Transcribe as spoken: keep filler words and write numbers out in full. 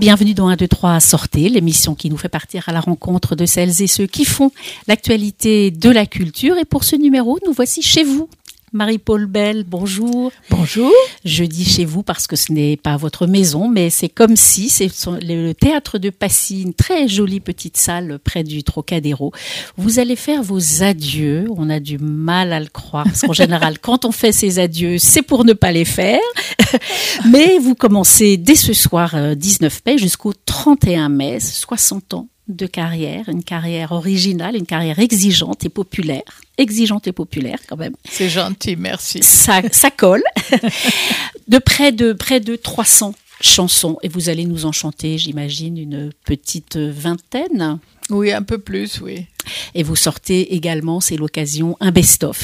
Bienvenue dans un, deux, trois, sortez, l'émission qui nous fait partir à la rencontre de celles et ceux qui font l'actualité de la culture. Et pour ce numéro, nous voici chez vous. Marie-Paul Belle, bonjour. Bonjour. Je dis chez vous parce que ce n'est pas votre maison, mais c'est comme si, c'est le théâtre de Passy, une très jolie petite salle près du Trocadéro. Vous allez faire vos adieux. On a du mal à le croire parce qu'en général, quand on fait ses adieux, c'est pour ne pas les faire. Mais vous commencez dès ce soir, dix-neuf mai, jusqu'au trente et un mai, soixante ans de carrière, une carrière originale, une carrière exigeante et populaire. Exigeante et populaire quand même. C'est gentil, merci. Ça, ça colle. De près de près de trois cents chansons et vous allez nous en chanter, j'imagine, une petite vingtaine. Oui, un peu plus, oui. Et vous sortez également, c'est l'occasion, un best-of.